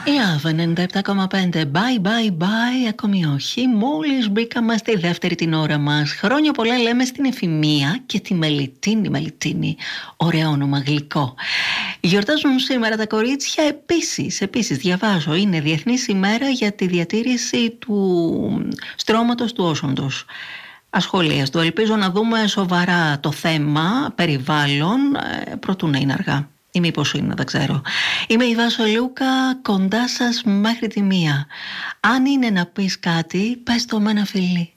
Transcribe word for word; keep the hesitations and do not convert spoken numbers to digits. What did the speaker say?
Love ενενήντα επτά κόμμα πέντε. Bye bye bye. Ακόμη όχι. Μόλις μπήκαμε στη δεύτερη την ώρα μας. Χρόνια πολλά λέμε στην Εφημεία και τη Μελιτίνη. Μελιτίνη. Ωραίο όνομα, γλυκό. Γιορτάζουν σήμερα τα κορίτσια. Επίσης, επίσης διαβάζω, είναι Διεθνής ημέρα για τη διατήρηση του στρώματος του όσοντος. Ασχολίαστο. Ελπίζω να δούμε σοβαρά το θέμα περιβάλλον προτού να είναι αργά. Ή μήπως είναι, δεν ξέρω. Είμαι η Βάσο Λούκα, κοντά σας μέχρι τη μία. Αν είναι να πεις κάτι, πες το με ένα φιλί.